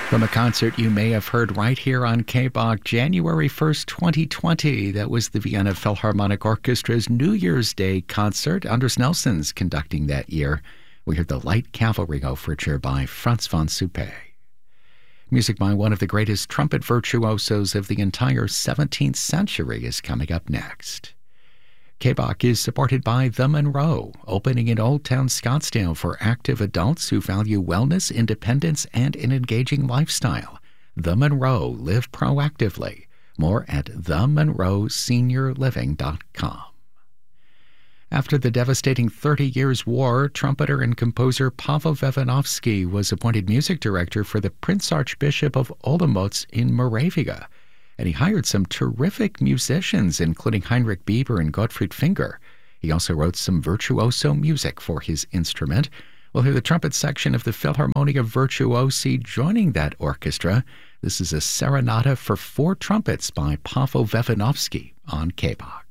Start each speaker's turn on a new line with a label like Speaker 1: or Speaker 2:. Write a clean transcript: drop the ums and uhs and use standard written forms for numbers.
Speaker 1: From a concert you may have heard right here on KBOC, January 1st, 2020. That was the Vienna Philharmonic Orchestra's New Year's Day concert. Anders Nelson's conducting that year. We heard the Light Cavalry Overture by Franz von Suppé. Music by one of the greatest trumpet virtuosos of the entire 17th century is coming up next. KBOC is supported by The Monroe, opening in Old Town Scottsdale for active adults who value wellness, independence, and an engaging lifestyle. The Monroe, live proactively. More at themonroeseniorliving.com. After the devastating 30 Years' War, trumpeter and composer Pavel Vevanovsky was appointed music director for the Prince Archbishop of Olomouc in Moravia. And he hired some terrific musicians, including Heinrich Bieber and Gottfried Finger. He also wrote some virtuoso music for his instrument. We'll hear the trumpet section of the Philharmonia Virtuosi joining that orchestra. This is a serenata for 4 trumpets by Pavel Vevanovsky on KBOC.